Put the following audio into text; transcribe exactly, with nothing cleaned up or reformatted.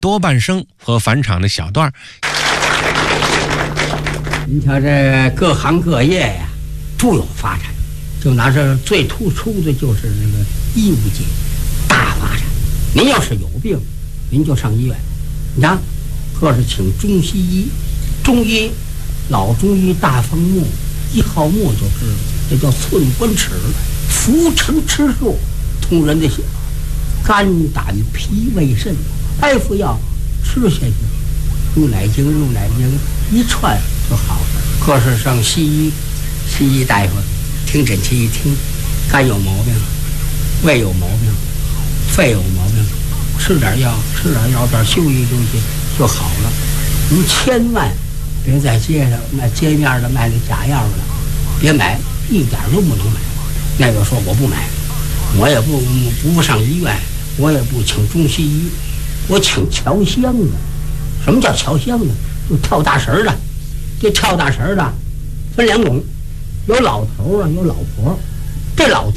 多半声和返场的小段儿。 你瞧这各行各业呀，都有发展。就拿这最突出的就是这个医务界大发展。您要是有病，您就上医院。你看，可是请中西医，中医老中医大方木一号木就知道，这叫寸关尺，浮沉吃数，通人的血，肝胆脾胃肾，开服药吃下去，入奶精入奶精一串就好了。可是上西医，西医大夫听诊器一听，肝有毛病，胃有毛病，肺有毛病，吃点药，吃点药，这儿休息休息就好了。您千万别在街上那街面的卖那假药的，别买，一点都不能买。那个说我不买，我也不不上医院，我也不请中西医，我请调香的。什么叫调香的？就跳大神的。这跳大神的分两种，有老头啊，有老婆。这老头